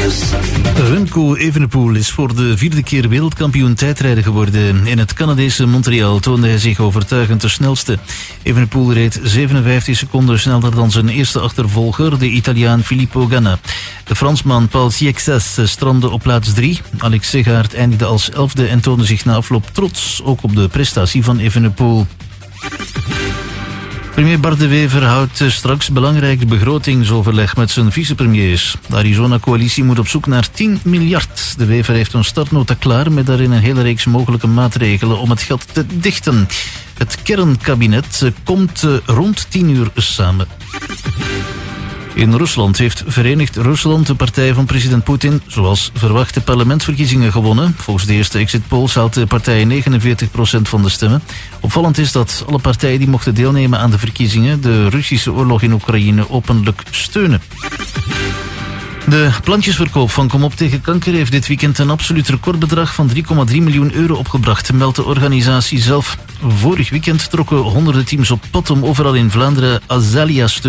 Remco Evenepoel is voor de 4e keer wereldkampioen tijdrijden geworden. In het Canadese Montreal toonde hij zich overtuigend de snelste. Evenepoel reed 57 seconden sneller dan zijn eerste achtervolger, de Italiaan Filippo Ganna. De Fransman Paul Ciexes strandde op plaats 3. Alex Segaert eindigde als 11e en toonde zich na afloop trots ook op de prestatie van Evenepoel. Premier Bart De Wever houdt straks belangrijk begrotingsoverleg met zijn vicepremiers. De Arizona-coalitie moet op zoek naar 10 miljard. De Wever heeft een startnota klaar met daarin een hele reeks mogelijke maatregelen om het gat te dichten. Het kernkabinet komt rond 10 uur samen. In Rusland heeft Verenigd Rusland, de partij van president Poetin, zoals verwacht de parlementsverkiezingen gewonnen. Volgens de eerste exit polls haalt de partij 49% van de stemmen. Opvallend is dat alle partijen die mochten deelnemen aan de verkiezingen de Russische oorlog in Oekraïne openlijk steunen. De plantjesverkoop van Kom op tegen kanker heeft dit weekend een absoluut recordbedrag van 3,3 miljoen euro opgebracht, meldt de organisatie zelf. Vorig weekend trokken honderden teams op pad om overal in Vlaanderen azalea's te